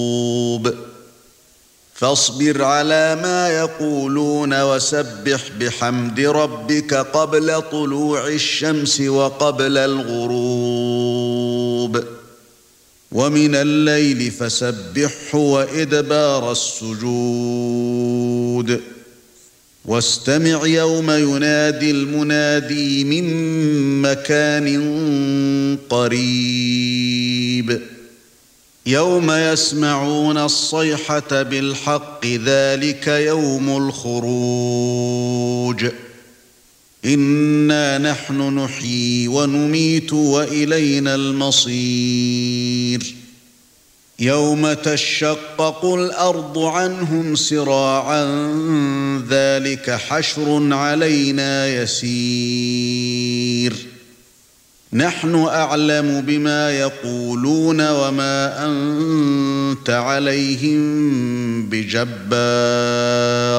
فاصبر على ما يقولون وسبح بحمد ربك قبل طلوع الشمس وقبل الغروب ومن الليل فسبحه وإدبار السجود واستمع يوم ينادي المنادي من مكان قريب يوم يسمعون الصيحة بالحق ذلك يوم الخروج إنا نحن نحيي ونميت وإلينا المصير يوم تشقق الأرض عنهم سراعا ذلك حشر علينا يسير نحن أعلم بما يقولون وما أنت عليهم بجبار